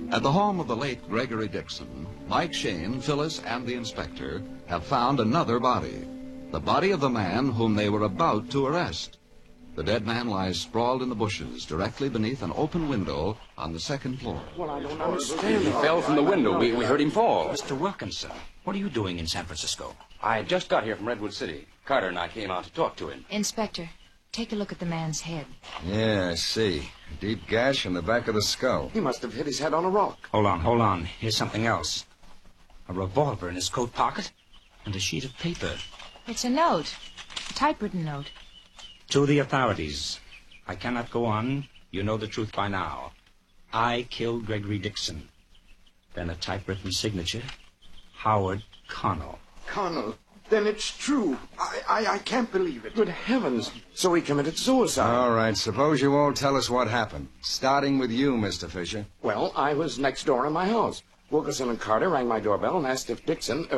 At the home of the late Gregory Dixon, Mike Shane, Phyllis, and the inspector have found another body. The body of the man whom they were about to arrest. The dead man lies sprawled in the bushes directly beneath an open window on the second floor. Well, I don't understand. He fell from the window. We heard him fall. Mr. Wilkinson, what are you doing in San Francisco? I just got here from Redwood City. Carter and I came out to talk to him. Inspector, take a look at the man's head. Yeah, I see. A deep gash in the back of the skull. He must have hit his head on a rock. Hold on. Here's something else. A revolver in his coat pocket and a sheet of paper. It's a note. A typewritten note. To the authorities. I cannot go on. You know the truth by now. I killed Gregory Dixon. Then a typewritten signature. Howard Connell. Connell, then it's true. I can't believe it. Good heavens. So he committed suicide. All right, suppose you all tell us what happened. Starting with you, Mr. Fisher. Well, I was next door in my house. Wilkinson and Carter rang my doorbell and asked if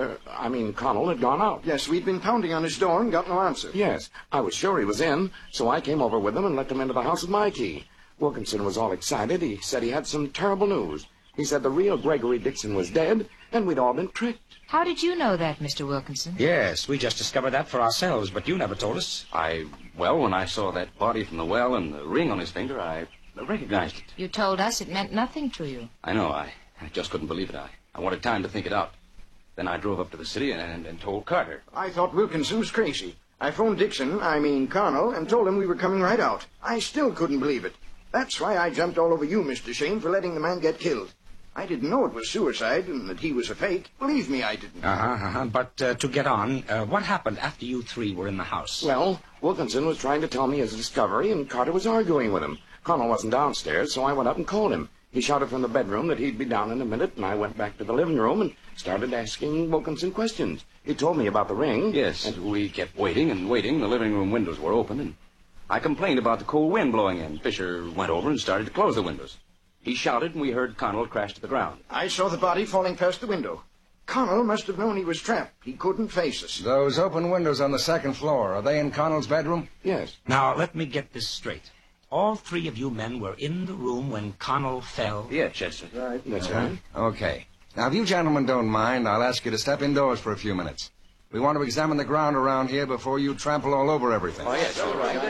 Connell had gone out. Yes, we'd been pounding on his door and got no answer. Yes, I was sure he was in, so I came over with them and let them into the house with my key. Wilkinson was all excited. He said he had some terrible news. He said the real Gregory Dixon was dead, and we'd all been tricked. How did you know that, Mr. Wilkinson? Yes, we just discovered that for ourselves, but you never told us. When I saw that body from the well and the ring on his finger, I recognized it. You told us it meant nothing to you. I know. I just couldn't believe it. I wanted time to think it out. Then I drove up to the city and told Carter. I thought Wilkinson was crazy. I phoned Connell, and told him we were coming right out. I still couldn't believe it. That's why I jumped all over you, Mr. Shane, for letting the man get killed. I didn't know it was suicide and that he was a fake. Believe me, I didn't. But to get on, what happened after you three were in the house? Well, Wilkinson was trying to tell me his discovery, and Carter was arguing with him. Connell wasn't downstairs, so I went up and called him. He shouted from the bedroom that he'd be down in a minute, and I went back to the living room and started asking Wilkinson questions. He told me about the ring. Yes, and we kept waiting and waiting. The living room windows were open, and I complained about the cold wind blowing in. Fisher went over and started to close the windows. He shouted, and we heard Connell crash to the ground. I saw the body falling past the window. Connell must have known he was trapped. He couldn't face us. Those open windows on the second floor, are they in Connell's bedroom? Yes. Now, let me get this straight. All three of you men were in the room when Connell fell? Yes, Chester. Right. That's right. Okay. Now, if you gentlemen don't mind, I'll ask you to step indoors for a few minutes. We want to examine the ground around here before you trample all over everything. Oh, yes, all right.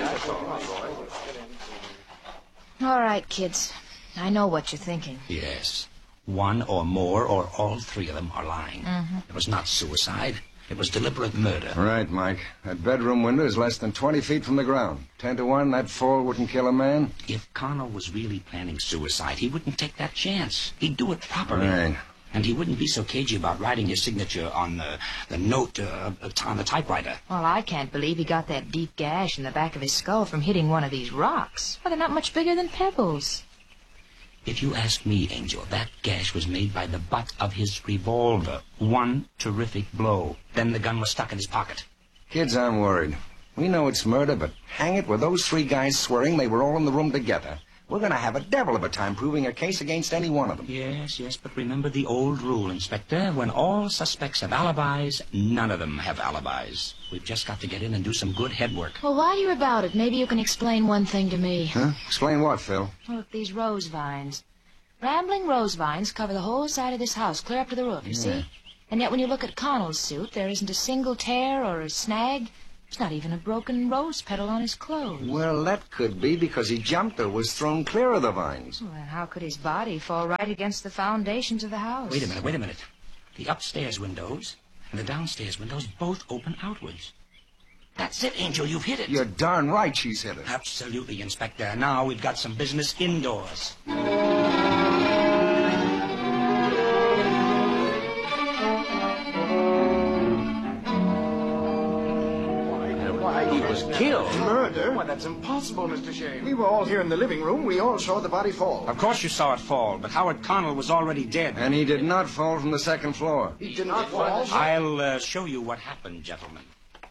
All right, kids. I know what you're thinking. Yes. One or more or all three of them are lying. Mm-hmm. It was not suicide. It was deliberate murder. Right, Mike. That bedroom window is less than 20 feet from the ground. 10 to 1, that fall wouldn't kill a man. If Connell was really planning suicide, he wouldn't take that chance. He'd do it properly. Right. And he wouldn't be so cagey about writing his signature on the note on the typewriter. Well, I can't believe he got that deep gash in the back of his skull from hitting one of these rocks. Well, they're not much bigger than pebbles. If you ask me, Angel, that gash was made by the butt of his revolver. One terrific blow. Then the gun was stuck in his pocket. Kids, I'm worried. We know it's murder, but hang it, with those three guys swearing they were all in the room together, we're going to have a devil of a time proving a case against any one of them. Yes, but remember the old rule, Inspector. When all suspects have alibis, none of them have alibis. We've just got to get in and do some good head work. Well, while you're about it, maybe you can explain one thing to me. Huh? Explain what, Phil? Look, these rose vines. Rambling rose vines cover the whole side of this house, clear up to the roof, you see? And yet when you look at Connell's suit, there isn't a single tear or a snag. There's not even a broken rose petal on his clothes. Well, that could be because he jumped or was thrown clear of the vines. Well, how could his body fall right against the foundations of the house? Wait a minute. The upstairs windows and the downstairs windows both open outwards. That's it, Angel. You've hit it. You're darn right she's hit it. Absolutely, Inspector. Now we've got some business indoors. He was killed. Murder? Why, that's impossible, Mr. Shane. We were all here in the living room. We all saw the body fall. Of course you saw it fall, but Howard Connell was already dead. And he did not fall from the second floor. He did not fall. I'll show you what happened, gentlemen.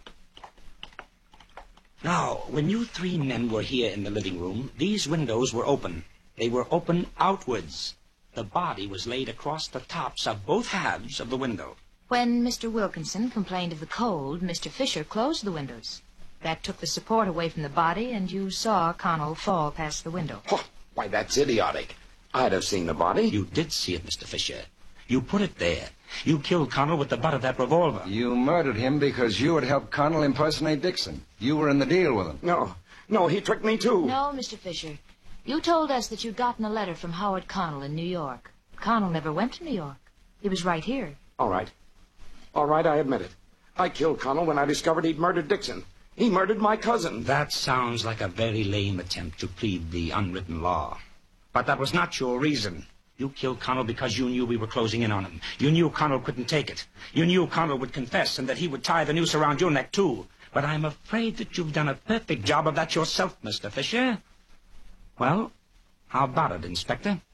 Now, when you three men were here in the living room, these windows were open. They were open outwards. The body was laid across the tops of both halves of the window. When Mr. Wilkinson complained of the cold, Mr. Fisher closed the windows. That took the support away from the body, and you saw Connell fall past the window. Why, that's idiotic. I'd have seen the body. You did see it, Mr. Fisher. You put it there. You killed Connell with the butt of that revolver. You murdered him because you had helped Connell impersonate Dixon. You were in the deal with him. No, he tricked me too. No, Mr. Fisher. You told us that you'd gotten a letter from Howard Connell in New York. Connell never went to New York. He was right here. All right, I admit it. I killed Connell when I discovered he'd murdered Dixon. He murdered my cousin. That sounds like a very lame attempt to plead the unwritten law. But that was not your reason. You killed Connell because you knew we were closing in on him. You knew Connell couldn't take it. You knew Connell would confess and that he would tie the noose around your neck, too. But I'm afraid that you've done a perfect job of that yourself, Mr. Fisher. Well, how about it, Inspector?